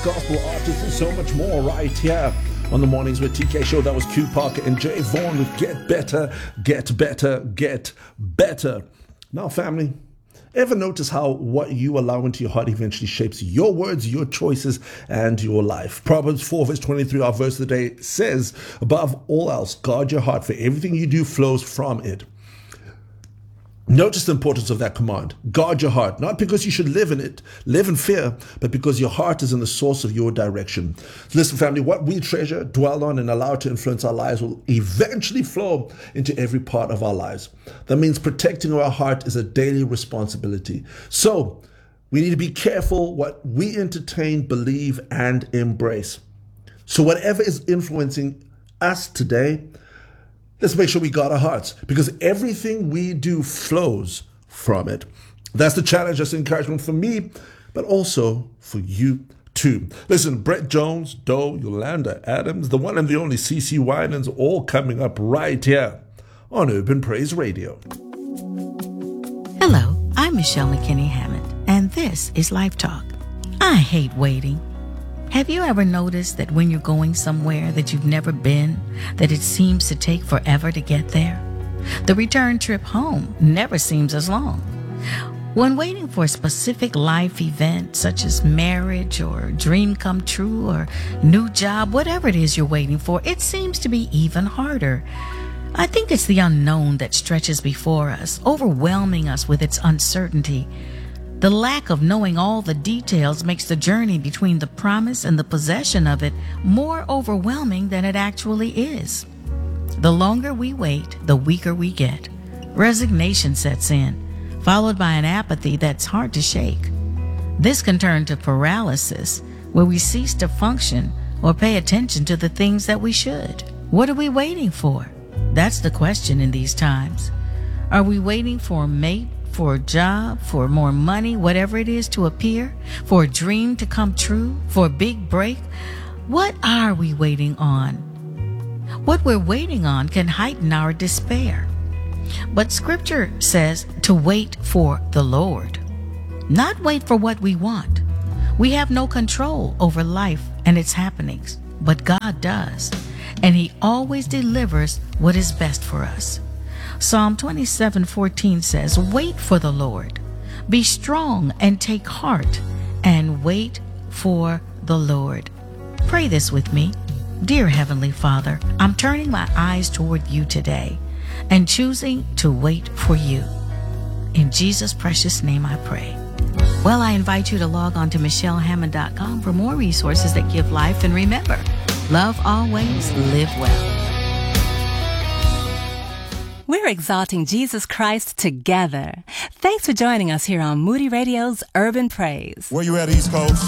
gospel artists, and so much more right here on the Mornings with TK show. That was Q Parker and Jay Vaughn with Get Better, Get Better, Get Better. Now, family, ever notice how what you allow into your heart eventually shapes your words, your choices, and your life? Proverbs 4 verse 23, our verse of the day, says, above all else, guard your heart, for everything you do flows from it. Notice the importance of that command. Guard your heart, not because you should live in fear, but because your heart is in the source of your direction. Listen, family, what we treasure, dwell on, and allow to influence our lives will eventually flow into every part of our lives. That means protecting our heart is a daily responsibility. So we need to be careful what we entertain, believe, and embrace. So whatever is influencing us today, let's make sure we guard our hearts, because everything we do flows from it. That's the challenge, that's the encouragement for me, but also for you too. Listen, Brett Jones, Doe, Yolanda Adams, the one and the only CeCe Winans, all coming up right here on Urban Praise Radio. Hello, I'm Michelle McKinney Hammond, and this is Life Talk. I hate waiting. Have you ever noticed that when you're going somewhere that you've never been, that it seems to take forever to get there? The return trip home never seems as long. When waiting for a specific life event, such as marriage or dream come true or new job, whatever it is you're waiting for, it seems to be even harder. I think it's the unknown that stretches before us, overwhelming us with its uncertainty. The lack of knowing all the details makes the journey between the promise and the possession of it more overwhelming than it actually is. The longer we wait, the weaker we get. Resignation sets in, followed by an apathy that's hard to shake. This can turn to paralysis, where we cease to function or pay attention to the things that we should. What are we waiting for? That's the question in these times. Are we waiting for a mate, for a job, for more money, whatever it is to appear, for a dream to come true, for a big break? What are we waiting on? What we're waiting on can heighten our despair. But Scripture says to wait for the Lord, not wait for what we want. We have no control over life and its happenings, but God does, and He always delivers what is best for us. Psalm 27:14 says, wait for the Lord. Be strong and take heart and wait for the Lord. Pray this with me. Dear Heavenly Father, I'm turning my eyes toward you today and choosing to wait for you. In Jesus' precious name I pray. Well, I invite you to log on to michellehammond.com for more resources that give life. And remember, love always, live well. We're exalting Jesus Christ together. Thanks for joining us here on Moody Radio's Urban Praise. Where you at, East Coast?